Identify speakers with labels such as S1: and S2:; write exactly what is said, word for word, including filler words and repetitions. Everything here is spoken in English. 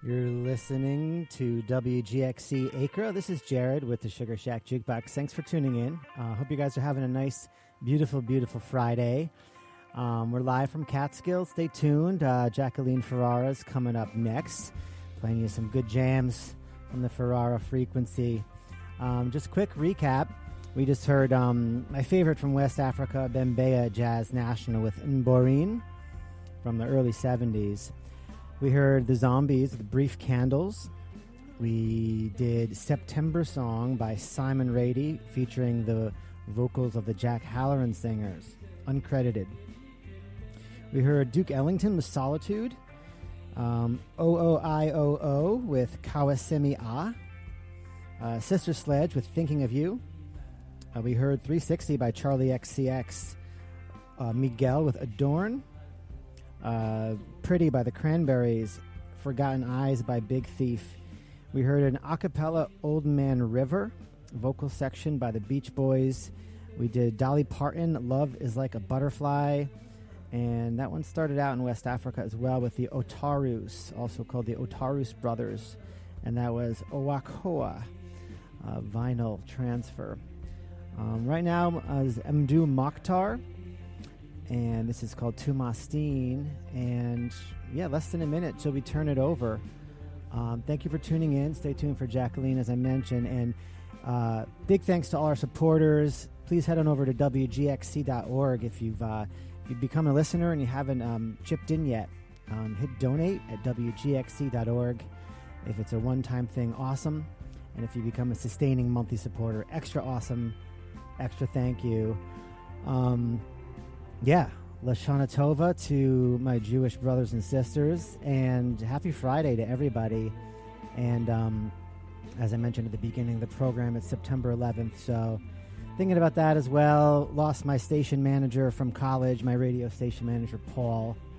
S1: You're listening to W G X C Acre. This is Jared with the Sugar Shack Jukebox. Thanks for tuning in. I uh, hope you guys are having a nice, beautiful, beautiful Friday. Um, we're live from Catskills. Stay tuned. Uh, Jacqueline Ferrara's coming up next, playing you some good jams from the Ferrara frequency. Um, just quick recap. We just heard um, my favorite from West Africa, Bembeya Jazz National with Mborin from the early seventies. We heard The Zombies, The Brief Candles. We did September Song by Simon Rady, featuring the vocals of the Jack Halloran Singers, uncredited. We heard Duke Ellington with Solitude, um, O O I O O with Kawasemi Ah, uh, Sister Sledge with Thinking of You. Uh, we heard three sixty by Charlie X C X, uh, Miguel with Adorn, Uh, Pretty by the Cranberries, Forgotten Eyes by Big Thief. We heard an a cappella Old Man River, vocal section by the Beach Boys. We did Dolly Parton, Love is Like a Butterfly, and that one started out in West Africa as well with the Otarus, also called the Otarus Brothers, and that was Owakoa, uh, vinyl transfer. Um, right now uh, is Mdu Mokhtar, and this is called Tumastine, and yeah, less than a minute till we turn it over. Um, thank you for tuning in. Stay tuned for Jacqueline, as I mentioned, and uh, big thanks to all our supporters. Please head on over to W G X C dot org if you've, uh, if you've become a listener and you haven't um, chipped in yet. Um, hit donate at W G X C dot org. If it's a one-time thing, awesome. And if you become a sustaining monthly supporter, extra awesome, extra thank you. Um, Yeah, Lashana Tova to my Jewish brothers and sisters, and happy Friday to everybody. And um, as I mentioned at the beginning of the program, it's September eleventh, so thinking about that as well. Lost my station manager from college, my radio station manager, Paul.